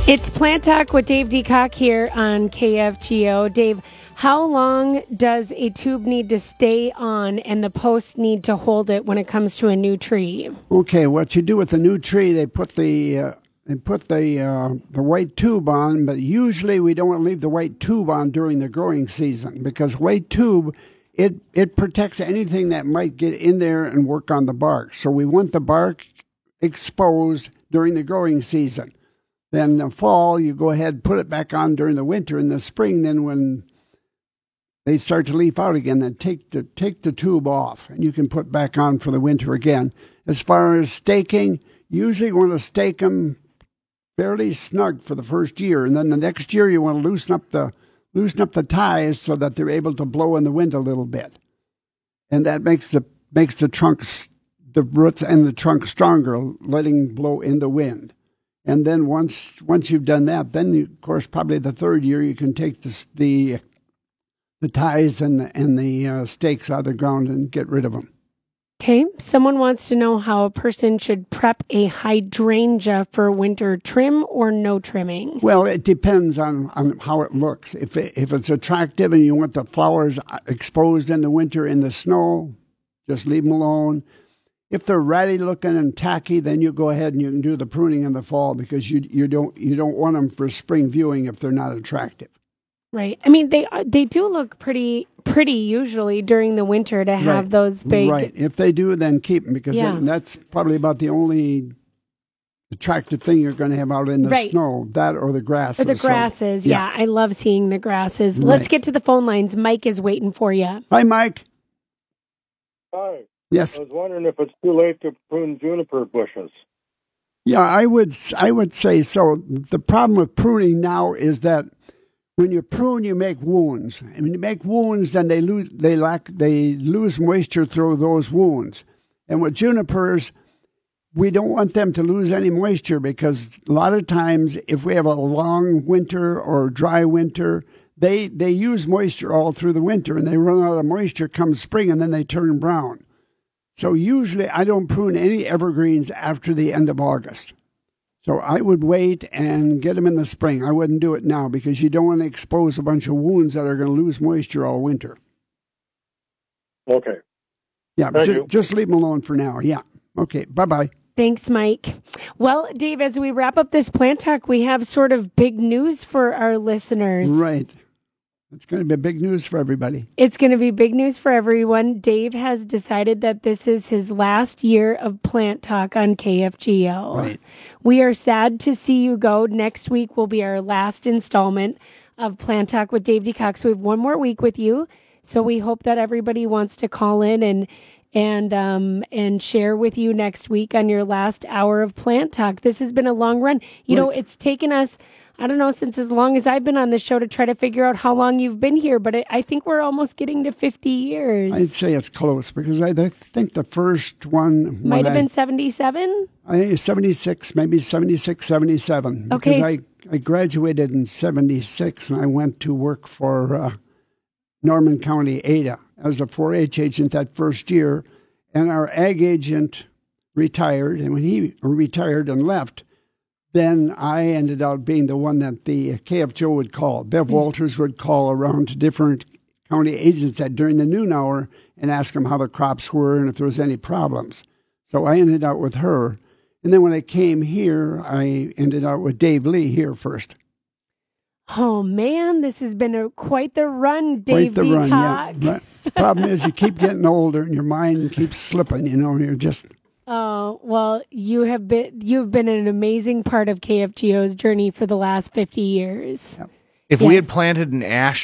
It's Plant Talk with Dave Decock here on KFGO. Dave, how long does a tube need to stay on and the posts need to hold it when it comes to a new tree? Okay, what you do with the new tree, they put the white tube on, but usually we don't leave the white tube on during the growing season because white tube, it protects anything that might get in there and work on the bark. So we want the bark exposed during the growing season. Then in the fall, you go ahead and put it back on during the winter. In the spring, then when they start to leaf out again, then take the tube off, and you can put back on for the winter again. As far as staking, usually you want to stake them fairly snug for the first year, and then the next year you want to loosen up the ties so that they're able to blow in the wind a little bit, and that makes the trunks, the roots and the trunk stronger, letting blow in the wind. And then once you've done that, then of course probably the third year you can take the ties and the stakes out of the ground and get rid of them. Okay, someone wants to know how a person should prep a hydrangea for winter trim or no trimming. Well, it depends on how it looks. If it's attractive and you want the flowers exposed in the winter in the snow, just leave them alone. If they're ratty looking and tacky, then you go ahead and you can do the pruning in the fall because you don't want them for spring viewing if they're not attractive. Right. I mean, they do look pretty usually during the winter to have those big. Right. If they do, then keep them because that's probably about the only attractive thing you're going to have out in the snow. That or the grasses. Or the grasses. So, I love seeing the grasses. Right. Let's get to the phone lines. Mike is waiting for you. Hi, Mike. Hi. Yes. I was wondering if it's too late to prune juniper bushes. Yeah, I would say so. The problem with pruning now is that when you prune, you make wounds. And when you make wounds, then they lose moisture through those wounds. And with junipers, we don't want them to lose any moisture because a lot of times, if we have a long winter or dry winter, they use moisture all through the winter, and they run out of moisture come spring, and then they turn brown. So usually I don't prune any evergreens after the end of August. So I would wait and get them in the spring. I wouldn't do it now because you don't want to expose a bunch of wounds that are going to lose moisture all winter. Okay. Yeah, just leave them alone for now. Yeah. Okay. Bye-bye. Thanks, Mike. Well, Dave, as we wrap up this Plant Talk, we have sort of big news for our listeners. Right. It's going to be big news for everybody. It's going to be big news for everyone. Dave has decided that this is his last year of Plant Talk on KFGO. Right. We are sad to see you go. Next week will be our last installment of Plant Talk with Dave Decock. So we have one more week with you. So we hope that everybody wants to call in and share with you next week on your last hour of Plant Talk. This has been a long run. You know, it's taken us, I don't know, since as long as I've been on the show to try to figure out how long you've been here, but I think we're almost getting to 50 years. I'd say it's close because I think the first one might have been 77? 76, maybe 76, 77. Okay. Because I graduated in 76 and I went to work for Norman County, Ada. I was a 4-H agent that first year, and our ag agent retired, and when he retired and left, then I ended up being the one that the KFGO would call. Bev Walters would call around to different county agents during the noon hour and ask them how the crops were and if there was any problems. So I ended up with her. And then when I came here, I ended up with Dave Lee here first. Oh, man, this has been quite the run, Dave Decock. Run, yeah. But the problem is you keep getting older and your mind keeps slipping, you're just... Oh, well, you've been an amazing part of KFGO's journey for the last 50 years. Yep. If we had planted an ash